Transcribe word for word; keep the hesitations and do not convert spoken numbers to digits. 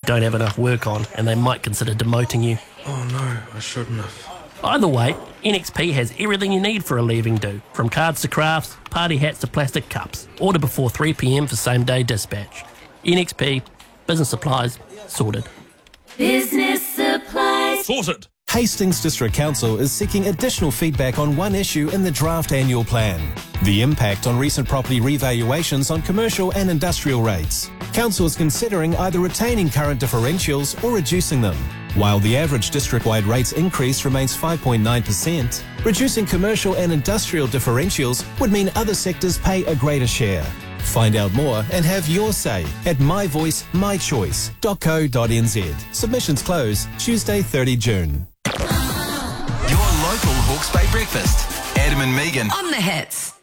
don't have enough work on and they might consider demoting you. Oh no, I shouldn't have. Either way, N X P has everything you need for a leaving do, from cards to crafts, party hats to plastic cups. Order before three p m for same-day dispatch. N X P, business supplies, sorted. Business supplies. Sorted. Hastings District Council is seeking additional feedback on one issue in the draft annual plan: the impact on recent property revaluations on commercial and industrial rates. Council is considering either retaining current differentials or reducing them. While the average district-wide rates increase remains five point nine percent, reducing commercial and industrial differentials would mean other sectors pay a greater share. Find out more and have your say at my voice my choice dot co dot n z. Submissions close Tuesday, thirtieth of June. Your local Hawke's Bay breakfast. Adam and Megan. On the hits.